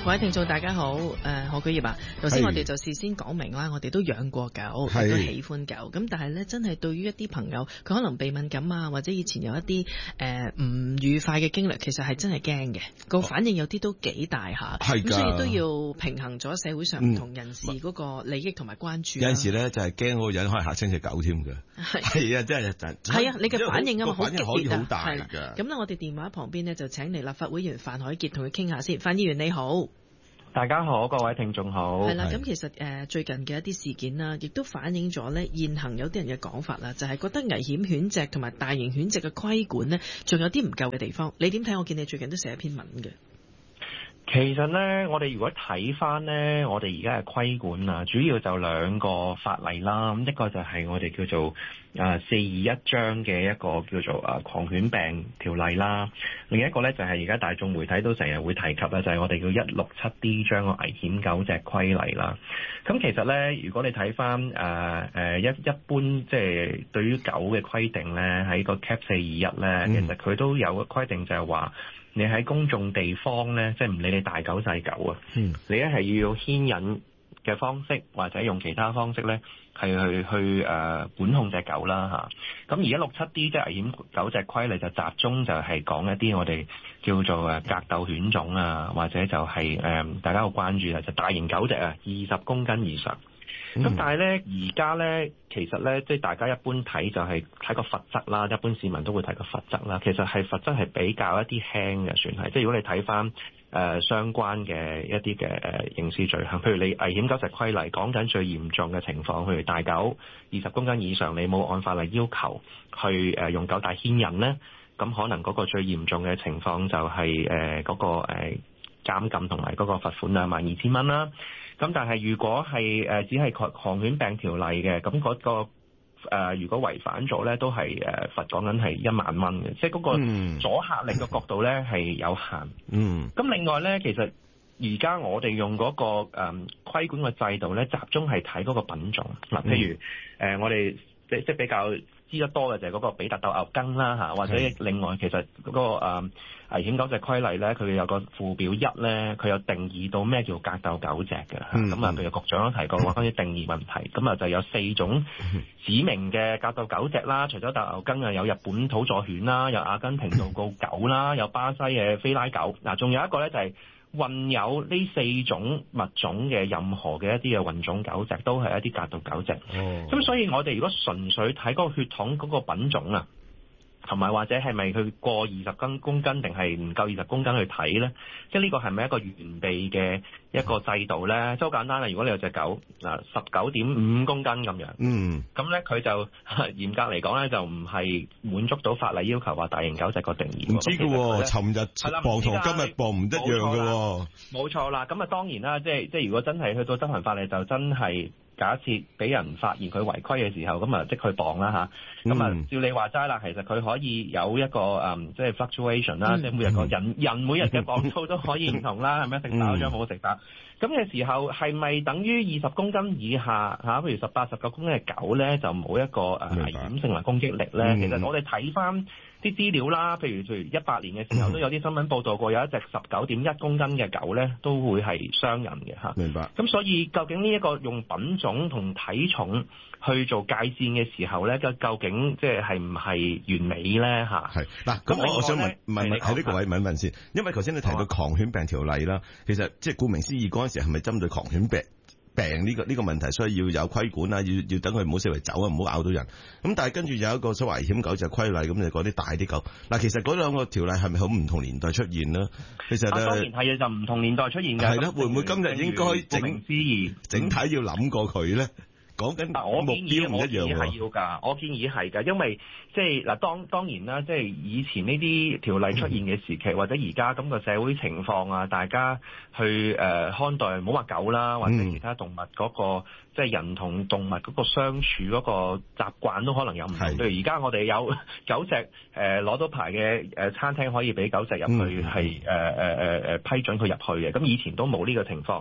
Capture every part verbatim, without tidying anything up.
各位聽眾大家好，誒、呃、何居業啊，頭先我哋就事先講明啦，我哋都養過狗，亦都喜歡狗，咁但係咧真係對於一啲朋友，佢可能鼻敏感啊，或者以前有一啲誒唔愉快嘅經歷，其實係真係驚嘅，個反應有啲都幾大下，咁所以都要平衡咗社會上唔同人士嗰個利益同埋關注、啊嗯。 有陣時咧就係驚嗰個人可以嚇親隻狗添嘅，係啊，真係真係啊， 你嘅反應啊嘛好激烈啊， 好大㗎。 咁咧我哋電話旁邊呢，就請嚟立法會議員范凱傑同佢傾下先，范議員你好。 大家好，各位聽眾好。 係啦，咁其實誒、呃、最近嘅一啲事件啦，亦都反映咗咧現行有啲人嘅講法啦，就係、是、覺得危險犬隻同埋大型犬隻嘅規管呢，仲有啲唔夠嘅地方。你點睇？我見你最近都寫一篇文嘅。 其實呢，我哋如果睇翻呢，我哋而家嘅規管啊，主要就兩個法例啦。咁一個就係我哋叫做誒四二一章嘅一個叫做誒狂犬病條例啦。另一個呢，就係而家大眾媒體都成日會提及咧，就係我哋叫一六七 D 章嘅危險狗隻規例啦。咁其實呢，如果你睇翻誒誒一一般即係對於狗嘅規定呢，喺個 Cap 四二一呢，其實佢都有個規定就係話，你喺公眾地方咧，即係唔理你大狗細狗啊，嗯、你咧係要用牽引嘅方式，或者用其他方式咧，係去去誒、呃、管控隻狗啦嚇。咁而一六七 D 即係危險狗隻規例就集中就係講一啲我哋叫做誒格鬥犬種啊，或者就係、是、誒、呃、大家好關注啊，就是、大型狗隻啊，二十公斤以上。咁、嗯、但係咧，而家咧，其實咧，即係大家一般睇就係睇個罰則啦，一般市民都會睇個罰則啦。其實係罰則係比較一啲輕嘅，算係。即係如果你睇翻誒相關嘅一啲嘅誒刑事罪行，譬如你危險狗隻規例講緊最嚴重嘅情況，譬如大狗二十公斤以上，你冇按法例要求去誒用狗帶牽引咧，咁可能嗰個最嚴重嘅情況就係誒嗰個誒監禁同埋嗰個罰款兩萬二千蚊啦。咁但係如果係誒、呃、只係狂狂犬病條例嘅，咁嗰、那個誒、呃、如果違反咗咧，都係誒罰講緊係一萬蚊嘅，即係嗰個阻嚇力嘅角度咧係有限。嗯。咁另外咧，其實而家我哋用嗰、那個誒、呃、規管嘅制度咧，集中係睇嗰個品種。嗱、呃，譬如誒、呃、我哋即即比較知得多嘅就係嗰個比特鬥牛筋啦嚇，或者另外其實嗰、那個誒、呃、危險狗隻規例咧，佢有個附表一咧，佢有定義到咩叫格鬥狗隻嘅嚇。咁啊，譬如局長都提過關於定義問題，咁啊就有四種指明嘅格鬥狗隻啦，除咗鬥牛筋啊，有日本土佐犬啦，有阿根廷道告狗啦，有巴西嘅菲拉狗。嗱，仲有一個咧就係、是。混有呢四種物種嘅任何嘅一啲嘅混種狗隻，都係一啲格鬥狗隻。咁、oh. 所以我哋如果純粹睇嗰個血統嗰個品種啊，同埋或者係咪佢過二十斤公斤定係唔夠二十公斤去睇咧？即係呢個係咪一個完備嘅一個制度咧？即係好簡單啦。如果你有隻狗嗱十九點五公斤咁樣，嗯，咁咧佢就嚴格嚟講咧，就唔係滿足到法例要求話大型狗隻個定義。唔知嘅喎，尋日磅同今日磅唔一樣嘅喎。冇錯啦，咁啊當然啦，即係即係如果真係去到執行法例，就真係。假設俾人發現佢違規嘅時候，咁啊即佢磅啦嚇，咁啊照你話齋啦，其實佢可以有一個誒、嗯，即係 fluctuation 啦、嗯，即係每日個人人每日嘅磅數都可以唔同啦，係咪食飽咗冇食飽？咁嘅時候係咪等於二十公斤以下嚇，譬如十八、十九公斤嘅狗咧，就冇一個誒危險性或攻擊力咧、嗯？其實我哋睇翻啲資料啦，譬如譬如一八年嘅時候都有啲新聞報導過，有一隻十九點一公斤嘅狗咧，都會係傷人嘅嚇。明白。咁所以究竟呢一個用品種同體重去做界線嘅時候咧，究竟即係係唔係完美咧嚇？係嗱，咁我我想問問問喺呢個位問一問先，因為頭先你提到狂犬病條例啦，其實即係顧名思義嗰陣時係咪針對狂犬病？病呢個呢個問題，所以要有規管啊，要要等佢唔好四圍走啊，唔好咬到人。咁但係跟住有一個所謂危險狗隻規例，咁就講啲大啲狗。嗱，其實嗰兩個條例係咪好唔同年代出現呢？其實咧，當然係就唔同年代出現嘅。係啦，會唔會今日應該整整體要諗過佢咧？講緊目標唔一樣喎。我建議係要㗎，我建議係㗎，因為即係嗱，當當然啦，即係以前呢啲條例出現嘅時期，嗯、或者而家咁個社會情況啊，大家去誒、呃、看待唔好話狗啦，或者其他動物嗰、那個、嗯、即係人同動物嗰個相處嗰個習慣都可能有唔同。譬如而家我哋有狗隻誒攞到牌嘅誒餐廳可以俾狗隻入去，係誒誒誒誒批准佢入去嘅。咁以前都冇呢個情況。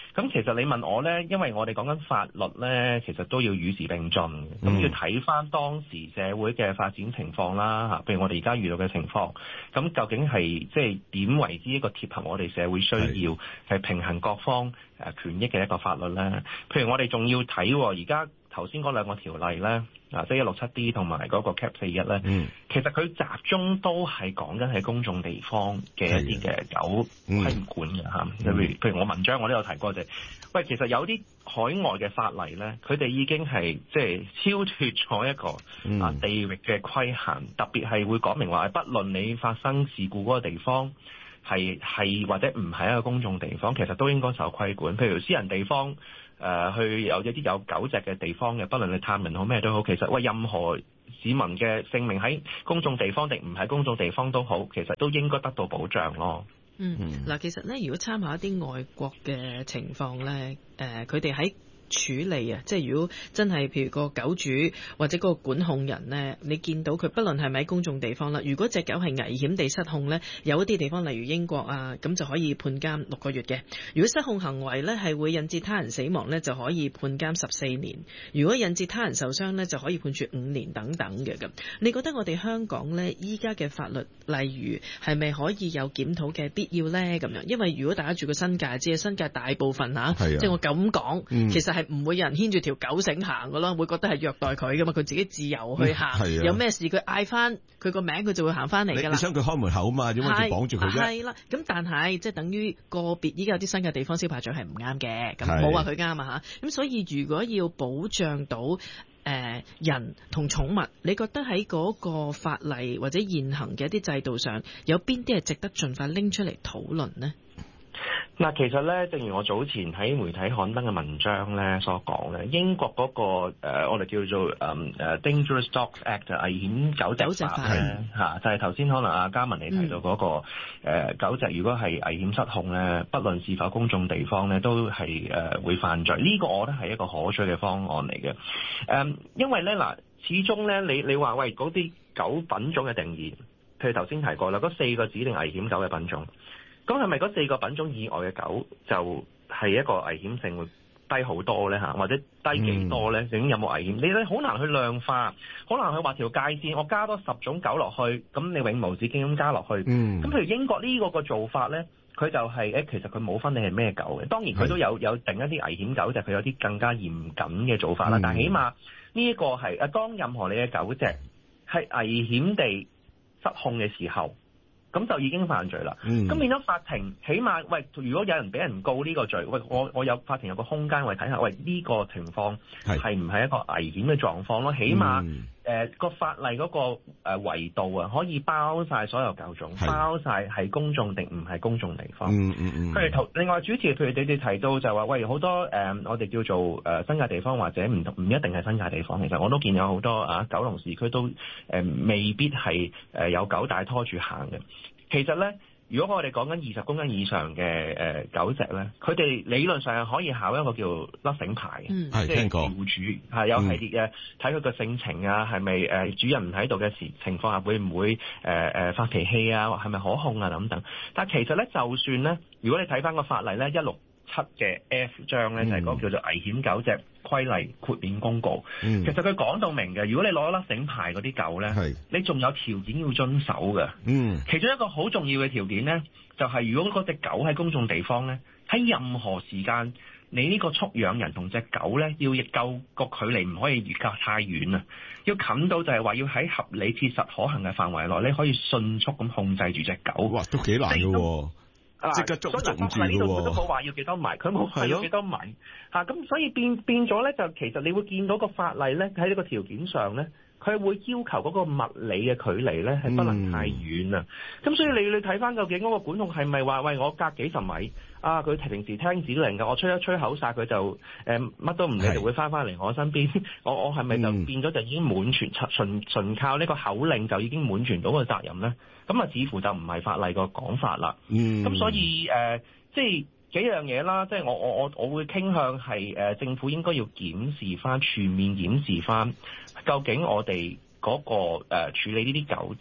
咁其實你問我咧，因為我哋講緊法律咧，其實都要與時並進，咁、嗯、要睇翻當時社會嘅發展情況啦嚇。譬如我哋而家遇到嘅情況，咁究竟係即係點為之一個貼合我哋社會需要，係平衡各方誒權益嘅一個法律咧？譬如我哋仲要睇而家頭先嗰兩個條例咧。啊，即係一六七 D 同埋嗰個 Cap 四一咧，嗯、其實佢集中都係講緊喺公眾地方嘅一啲嘅狗規管嘅嚇。譬如譬如我文章我都有提過就係、是，喂，其實有啲海外嘅法例咧，佢哋已經係即係超脫咗一個啊地域嘅規限，特別係會講明話，不論你發生事故嗰個地方係係或者唔係一個公眾地方，其實都應該受規管。譬如私人地方。誒、呃、去有一啲有狗隻嘅地方嘅，不論你探人好咩都好，其實喂任何市民嘅性命喺公眾地方定唔喺公眾地方都好，其實都應該得到保障咯。 嗯，嗱，其實咧，如果參考一啲外國嘅情況咧，誒佢哋喺處理啊，即係如果真係譬如個狗主或者個管控人呢，你見到佢不論係咪喺公眾地方啦，如果隻狗係危險地失控呢，有一啲地方例如英國啊，咁就可以判監六個月嘅。如果失控行為呢係會引致他人死亡呢，就可以判監十四年。如果引致他人受傷呢，就可以判處五年等等嘅咁。你覺得我哋香港呢依家嘅法律，例如係咪可以有檢討嘅必要呢？咁樣，因為如果大家住個新界，即係新界大部分嚇，即係我咁講，嗯、其實係唔會有人牽住條狗繩行噶咯，會覺得係虐待佢噶嘛，佢自己自由去行，嗯、有咩事佢嗌翻佢個名，佢就會行翻嚟噶啦。你想佢開門口嘛？點解要綁住佢啫？係啦，咁但係即係等於個別依家有啲新嘅地方燒牌仗係唔啱嘅，咁冇話佢啱啊嚇。咁所以如果要保障到誒、呃、人同寵物，你覺得喺嗰個法例或者現行嘅一啲制度上，有邊啲係值得盡快拎出嚟討論呢？ 嗱，其實咧，正如我早前喺媒體刊登嘅文章咧所講咧，英國嗰、那個、呃、我哋叫做誒誒、uh, Dangerous Dogs Act 危險狗隻法咧嚇，就係頭先可能阿嘉文你提到嗰、那個、嗯呃、狗隻，如果係危險失控咧，不論是否公眾地方咧，都係誒、呃、會犯罪。呢、這個我覺得係一個可取嘅方案嚟嘅。誒、呃，因為咧嗱，始終咧，你你話喂嗰啲狗品種嘅定義，譬如頭先提過啦，嗰四個指定危險狗嘅品種。咁係咪嗰四個品種以外嘅狗就係一個危險性會低好多咧嚇，或者低幾多咧？究竟有冇危險？你咧好難去量化，好難去畫條界線。我加多十種狗落去，咁你永無止境咁加落去。咁、嗯、譬如英國呢個個做法咧，佢就係、是、誒，其實佢冇分你係咩狗嘅。當然佢都有有定一啲危險狗隻，佢有啲更加嚴謹嘅做法啦。嗯、但係起碼呢一個係誒，當任何你嘅狗隻係危險地失控嘅時候，咁就已經犯罪啦。咁、嗯、變咗法庭，起碼喂，如果有人俾人告呢個罪，喂，我我有法庭有個空間，我睇下，喂呢、這個情況係唔係一個危險嘅狀況咯？起碼誒個、嗯呃、法例嗰個誒維度啊，可以包晒所有狗種，包晒係公眾定唔係公眾地方。嗯嗯嗯。譬如頭另外主持，譬如你哋提到就話，喂好多誒、呃，我哋叫做誒、呃、新界地方或者唔唔一定係新界地方，其實我都見有好多啊九龍市區都誒、呃、未必係誒有狗帶拖住行嘅。其實咧，如果我哋講緊二十公斤以上嘅誒、呃、狗隻咧，佢哋理論上係可以考一個叫甩繩牌嘅，嗯、即係飼主係有系列嘅睇佢個性情啊，係咪誒主人唔喺度嘅時情況下會唔會誒誒、呃、發脾氣啊，係咪可控啊等等。但係其實咧，就算咧，如果你睇翻個法例咧，一六七嘅 F 章咧就係、是、講叫做危險狗隻規例豁免公告。嗯、其實佢講到明嘅，如果你攞甩繩牌嗰啲狗咧，是你仲有條件要遵守嘅。嗯，其中一個好重要嘅條件咧，就係、是、如果嗰隻狗喺公眾地方咧，喺任何時間，你呢個畜養人同隻狗咧要亦夠個距離，唔可以越隔太遠啊，要近到就係話要喺合理切實可行嘅範圍內，你可以迅速咁控制住隻狗。哇，都幾難嘅。即刻捉捉唔住嘅喎，佢都冇話要幾多米，佢冇話要幾多米嚇，咁所以變變咗咧，就其實你會見到個法例咧喺呢個條件上咧，佢會要求嗰個物理嘅距離咧係不能太遠啊。咁、嗯、所以你你睇翻究竟嗰個管控係咪話喂我隔幾十米啊？佢平時聽指令㗎，我吹一吹口哨佢就誒乜、呃、都唔理，就會翻翻嚟我身邊。我我係咪就變咗就已經滿全純純靠呢個口令就已經滿全到個責任咧？咁啊，似乎就唔係法例個講法啦。嗯，咁所以誒、呃，即係幾樣嘢啦。即係我我我我會傾向係誒、呃，政府應該要檢視翻、全面檢視翻，究竟我哋嗰、那個誒、呃、處理呢啲狗隻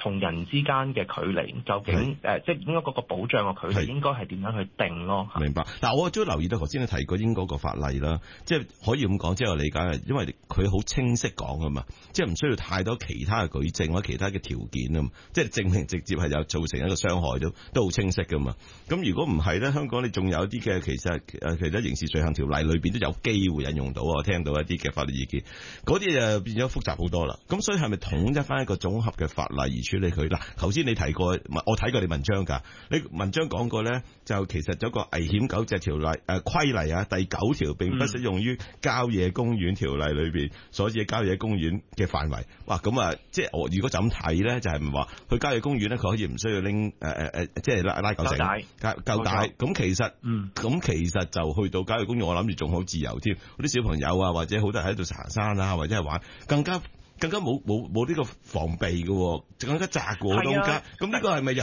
同人之間嘅距離，究竟誒、呃、即係應該嗰個保障嘅距離應該係點樣去定咯？ 明白。但係我都留意到頭先你提過英國個法例啦，即係可以咁講，即係我理解係因為佢好清晰講啊嘛，即係唔需要太多其他嘅舉證或者其他嘅條件啊嘛，即係證明直接係有造成一個傷害都都好清晰噶嘛。咁如果唔係咧，香港你仲有啲嘅其實誒其他刑事罪行條例裏邊都有機會引用到，我聽到一啲嘅法律意見，嗰啲就變咗複雜好多啦。咁所以係咪統一翻一個綜合嘅法例而處理佢？嗱，頭先你提過，我睇過你文章㗎，你文章講過咧，就其實有個危險狗隻條例誒、呃、規例啊，第九條並不適用於郊野公園條例裏邊所指嘅郊野公園嘅範圍。哇，咁啊，即係我如果就咁睇咧，就係唔話去郊野公園咧，佢可以唔需要拎誒誒誒，即係拉拉狗繩、狗帶。咁其實，咁、嗯、其實就去到郊野公園，我諗住仲好自由添。嗰啲小朋友啊，或者好多人喺度行山啊，或者係玩，更加更加冇冇冇呢個防備嘅，更加窄嘅空間。咁呢個係咪